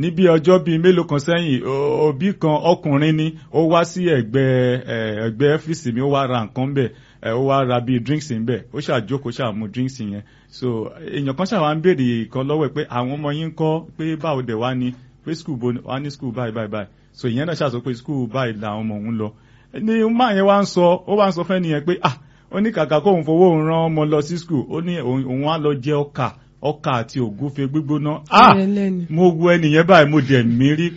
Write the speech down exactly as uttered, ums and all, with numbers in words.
níbi ọjọ́ bíi mélòó kan sẹ́yìn òbí kan ọkùnrin ni ó wá sí ẹ̀gbẹ́ ẹ̀gbẹ́ ọ́fíìsì mi ó wá ra nǹkan bẹ̀ ó wá ra bíi drinks níbẹ̀ ó ṣàjókòó ṣàmú drinks yẹn so èèyàn kan ṣàwọn béèrè kan lọ́wọ́ ẹ̀ pé àwọn ọmọ yín ń kọ́ pé báwo dẹ̀ wá ní pé school bo wá ní school báyìí báyìí báyìí so ìyẹn náà ṣàṣọ pé school báyìí làwọn ọmọ òun lọ ní máa yẹn wá ń sọ ó wá ń sọ fẹ́ nìyẹn pé ah ó ní kàkà kóun fowó òun rán ọmọ lọ sí school ó ní òun á lọ jẹ ọkà ọkà àti ògúfe gbígbóná ah mo wo ẹnìyẹn báyìí mo dẹ̀ mí rí